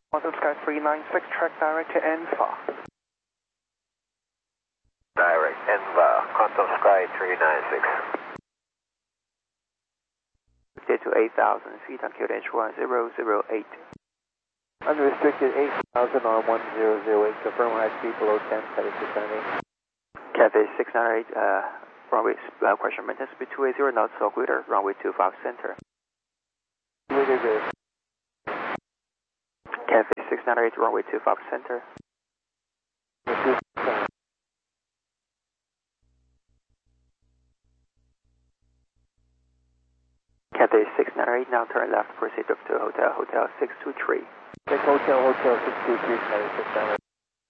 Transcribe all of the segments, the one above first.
Quantum Sky 396, track direct to ENVA. Direct ENVA, Quantum Sky 396. Get to 8,000 feet on QNH 1008. Unrestricted 8,000 on 1008, confirm high speed below 10, Cathay 698. Cathay 698, runway question maintenance speed 280 knots, so greater, runway 25 center. Cathay 698, runway 25 center. Cathay 698, now turn left, proceed up to Hotel 623. Take Hotel 623, Cathay 698.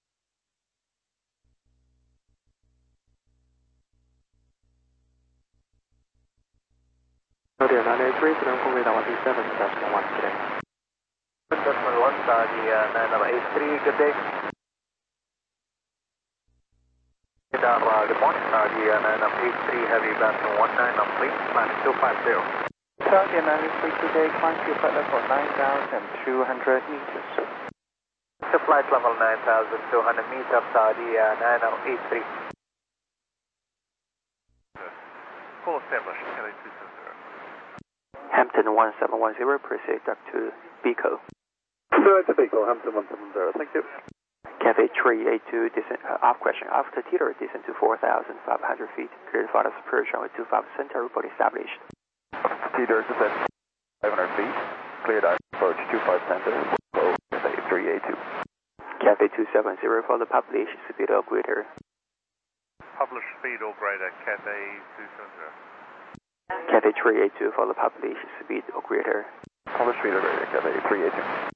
Hotel 983, Pudong Kong Radar 127.1 today. 1 Saudi 983, good day. Radar, good morning, Saudi 983, heavy Bantam 19, I'm fleet, climb 250. Saudi 983 today, climb to flight level 9,200 meters. To flight level 9,200 meters, Saudi 983. Full established, Cathay 270. Hampton 1710, proceed up to Beco. Direct to Beco, Hampton 170, thank you. Cathay 382, descent, off question, after teeter, descent to 4,500 feet. Cleared for approach runway 25 center, report established. Teeter descent 500 feet, cleared approach 25 center, Cathay 382. Cathay 270 for the published speed or greater. Published speed or greater, Cathay 270. Cathay 382 for the published speed or greater. Published speed or greater, Cathay 382.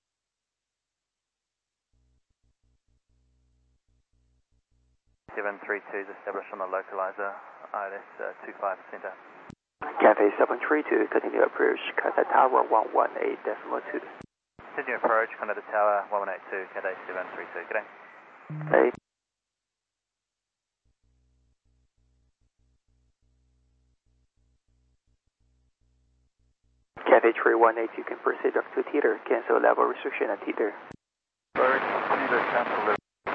(732) is established on the localizer, ILS 25 center. Cathay 732, continue approach, Qatar Tower 118.2. Continue approach, Canada Tower 1182, Cathay 732, good day. Hey. Cathay 318, you can proceed up to teeter, cancel level restriction at teeter. Sorry, teeter cancel